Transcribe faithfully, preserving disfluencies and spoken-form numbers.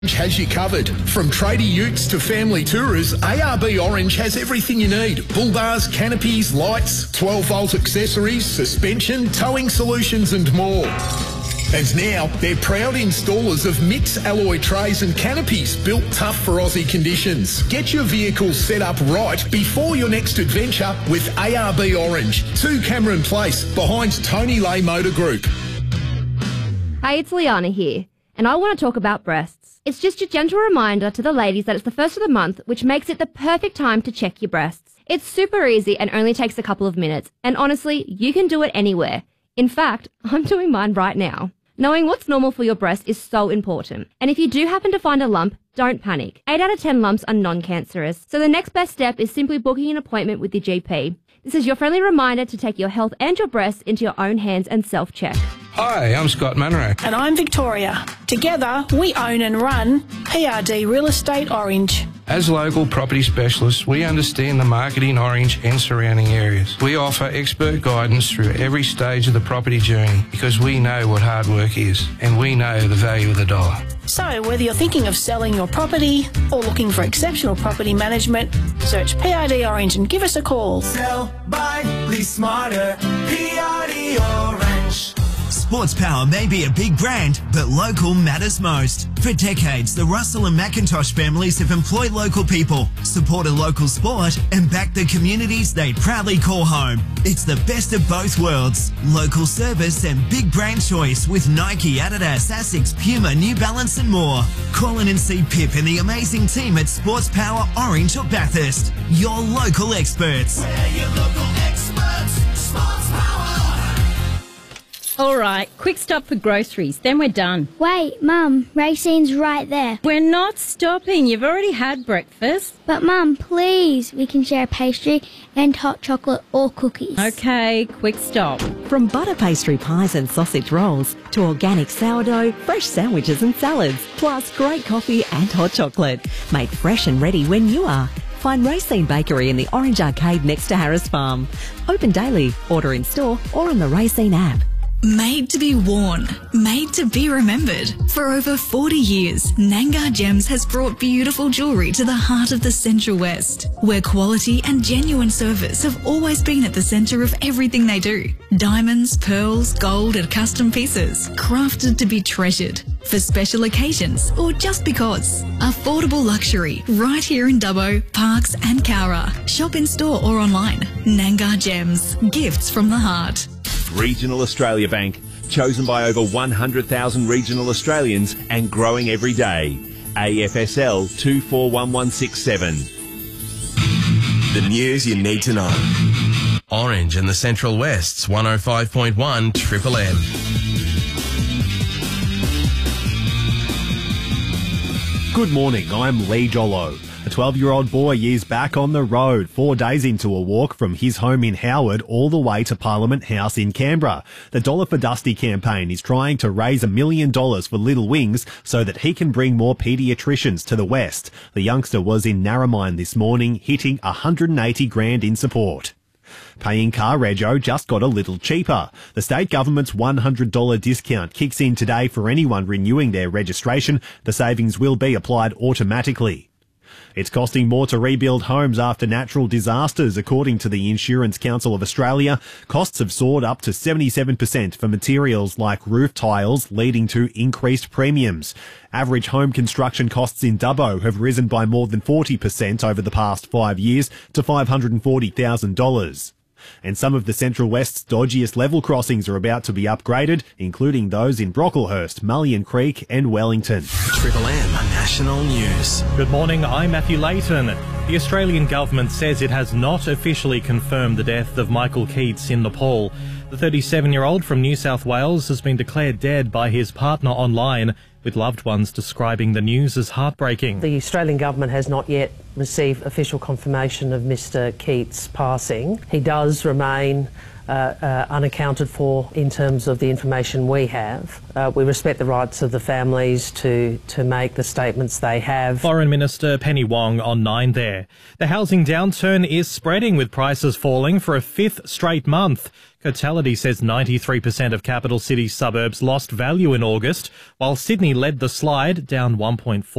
Has you covered. From tradie utes to family tourers, A R B Orange has everything you need. Bull bars, canopies, lights, twelve volt accessories, suspension, towing solutions and more. And now, they're proud installers of Mix alloy trays and canopies built tough for Aussie conditions. Get your vehicle set up right before your next adventure with A R B Orange. two Cameron Place, behind Tony Lay Motor Group. Hey, it's Liana here, and I want to talk about breasts. It's just a gentle reminder to the ladies that it's the first of the month, which makes it the perfect time to check your breasts. It's super easy and only takes a couple of minutes, and honestly, you can do it anywhere. In fact, I'm doing mine right now. Knowing what's normal for your breast is so important. And if you do happen to find a lump, don't panic. eight out of ten lumps are non-cancerous, so the next best step is simply booking an appointment with your G P. This is your friendly reminder to take your health and your breasts into your own hands and self-check. Hi, I'm Scott Munro. And I'm Victoria. Together, we own and run P R D Real Estate Orange. As local property specialists, we understand the market in Orange and surrounding areas. We offer expert guidance through every stage of the property journey because we know what hard work is and we know the value of the dollar. So whether you're thinking of selling your property or looking for exceptional property management, search P R D Orange and give us a call. Sell, buy, lease smarter. P R D Orange. Sports Power may be a big brand, but local matters most. For decades, the Russell and McIntosh families have employed local people, supported local sport, and backed the communities they proudly call home. It's the best of both worlds. Local service and big brand choice with Nike, Adidas, Asics, Puma, New Balance and more. Call in and see Pip and the amazing team at Sports Power Orange or Bathurst. Your local experts. We're your local experts. Sports Power. All right, quick stop for groceries, then we're done. Wait, Mum, Racine's right there. We're not stopping. You've already had breakfast. But Mum, please, we can share pastry and hot chocolate or cookies. Okay, quick stop. From butter pastry pies and sausage rolls to organic sourdough, fresh sandwiches and salads, plus great coffee and hot chocolate. Made fresh and ready when you are. Find Racine Bakery in the Orange Arcade next to Harris Farm. Open daily, order in store or on the Racine app. Made to be worn, made to be remembered. For over forty years, Nangar Gems has brought beautiful jewellery to the heart of the Central West, where quality and genuine service have always been at the centre of everything they do. Diamonds, pearls, gold and custom pieces, crafted to be treasured. For special occasions or just because. Affordable luxury right here in Dubbo, Parks and Cowra. Shop in store or online. Nangar Gems, gifts from the heart. Regional Australia Bank, chosen by over one hundred thousand regional Australians and growing every day. A F S L two four one one six seven. The news you need to know. Orange and the Central West's one oh five point one Triple M. Good morning, I'm Lee Jollo. A twelve-year-old boy is back on the road four days into a walk from his home in Howard all the way to Parliament House in Canberra. The Dollar for Dusty campaign is trying to raise a million dollars for Little Wings so that he can bring more paediatricians to the West. The youngster was in Narromine this morning, hitting one hundred eighty grand in support. Paying car rego just got a little cheaper. The state government's one hundred dollars discount kicks in today for anyone renewing their registration. The savings will be applied automatically. It's costing more to rebuild homes after natural disasters, according to the Insurance Council of Australia. Costs have soared up to seventy-seven percent for materials like roof tiles, leading to increased premiums. Average home construction costs in Dubbo have risen by more than forty percent over the past five years to five hundred forty thousand dollars. And some of the Central West's dodgiest level crossings are about to be upgraded, including those in Brocklehurst, Mullion Creek and Wellington. Triple M National News. Good morning, I'm Matthew Layton. The Australian government says it has not officially confirmed the death of Michael Keats in Nepal. The thirty-seven-year-old from New South Wales has been declared dead by his partner online, with loved ones describing the news as heartbreaking. The Australian government has not yet receive official confirmation of Mr Keats' passing. He does remain uh, uh, unaccounted for in terms of the information we have. Uh, we respect the rights of the families to, to make the statements they have. Foreign Minister Penny Wong on Nine there. The housing downturn is spreading, with prices falling for a fifth straight month. Cotality says ninety-three percent of capital city suburbs lost value in August, while Sydney led the slide, down one point four.